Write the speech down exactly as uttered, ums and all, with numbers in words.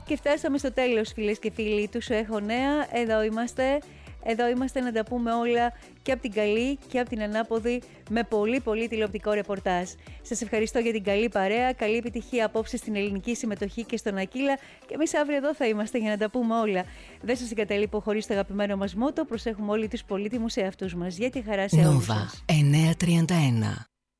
Και φτάσαμε στο τέλος, φίλες και φίλοι του Σου Έχω Νέα. Εδώ είμαστε. Εδώ είμαστε να τα πούμε όλα και από την καλή και από την ανάποδη με πολύ πολύ τηλεοπτικό ρεπορτάζ. Σας ευχαριστώ για την καλή παρέα, καλή επιτυχία απόψε στην ελληνική συμμετοχή και στον Ακύλα και εμείς αύριο εδώ θα είμαστε για να τα πούμε όλα. Δεν σας εγκαταλείπω χωρίς το αγαπημένο μας μότο, προσέχουμε όλοι τους πολύτιμους εαυτούς μας. Για τη χαρά σε όλους σας. Nova εννιακόσια τριάντα ένα.